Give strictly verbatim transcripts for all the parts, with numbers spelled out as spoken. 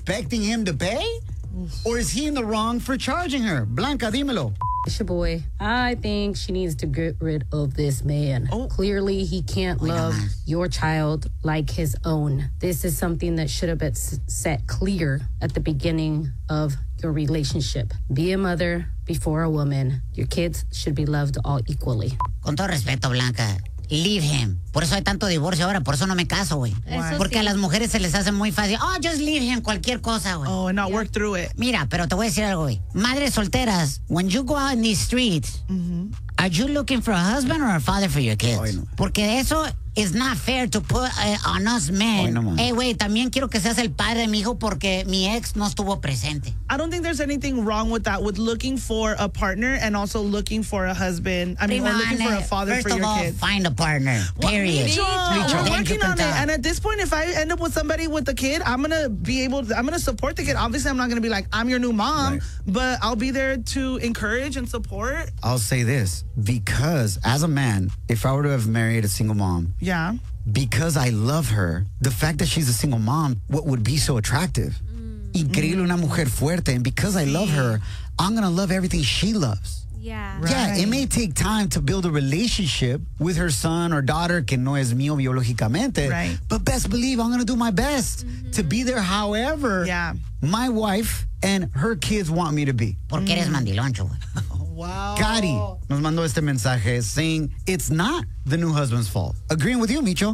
expecting him to pay? Or is he in the wrong for charging her? Blanca, dímelo. It's your boy. I think she needs to get rid of this man. Oh. Clearly, he can't Oiga, love man. your child like his own. This is something that should have been s- set clear at the beginning of your relationship. Be a mother before a woman. Your kids should be loved all equally. Con todo respeto, Blanca, leave him. Por eso hay tanto divorcio ahora, por eso no me caso, güey. Eso Porque sí. a las mujeres se les hace muy fácil. Oh, just leave him, cualquier cosa, güey. Oh, and not work through it. Mira, pero te voy a decir algo, güey. Madres solteras, when you go out in these streets, are you looking for a husband or a father for your kids? Ay, no. Porque eso is not fair to put uh, on us men. Ay, no, man. Hey, güey, también quiero que seas el padre de mi hijo porque mi ex no estuvo presente. I don't think there's anything wrong with that, with looking for a partner and also looking for a husband. I mean, or looking for a father First for of your all, kids. find a partner. Period. Micho, Micho. we're Thank you, working on it. Kanta. And at this point, if I end up with somebody with a kid, I'm going to be able to, I'm going to support the kid. Obviously, I'm not going to be like, I'm your new mom, Right. but I'll be there to encourage and support. I'll say this, because as a man, if I were to have married a single mom, Yeah. because I love her, the fact that she's a single mom, what would be so attractive? Increíble, una mujer fuerte. And because I love her, I'm going to love everything she loves. Yeah. Yeah, it Right. may take time to build a relationship with her son or daughter, que no es mío biológicamente. Right. But best believe I'm going to do my best to be there however Yeah. my wife and her kids want me to be. Porque eres mandiloncho, güey. Wow. Cari nos mandó este mensaje saying it's not the new husband's fault. Agreeing with you, Micho.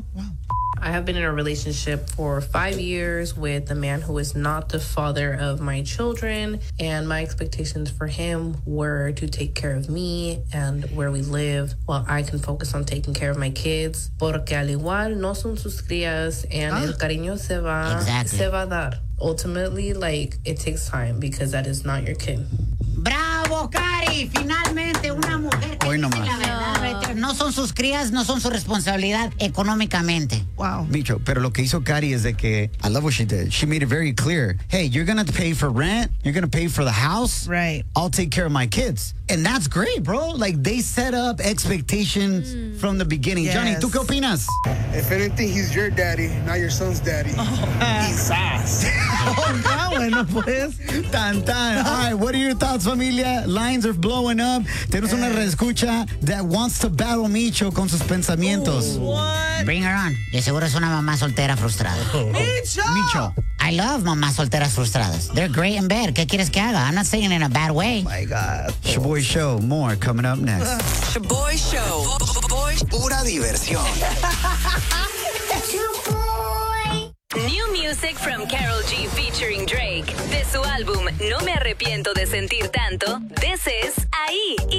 I have been in a relationship for five years with a man who is not the father of my children, and my expectations for him were to take care of me and where we live while I can focus on taking care of my kids, porque al igual no son sus crías and el cariño se va, Exactly. se va a dar. Ultimately, like, it takes time because that is not your kid. ¡Bravo, Cari! Finalmente una mujer que Hoy dice nomás. la verdad, right there. No son sus crías, no son su responsabilidad económicamente. Wow. Micho, pero lo que hizo Cari es de que, I love what she did. She made it very clear. Hey, you're going to pay for rent. You're going to pay for the house. Right. I'll take care of my kids. And that's great, bro. Like, they set up expectations from the beginning. Yes. Johnny, ¿tú qué opinas? If anything, he's your daddy, not your son's daddy. He's ass. Ah, bueno, pues. Tan, tan. All right, what are your thoughts, familia? Lines are blowing up. Tenemos una reescucha that wants to battle Micho con sus pensamientos. What? Bring her on. De seguro es una mamá soltera frustrada. Micho! Micho. I love mamás solteras frustradas. They're great in bed. ¿Qué quieres que haga? I'm not saying it in a bad way. My God. Shaboy Show. More coming up next. Shaboy Show. Boy. Pura diversión. New music from Karol G featuring Drake. De su álbum No Me Arrepiento de Sentir Tanto, This is Ahí.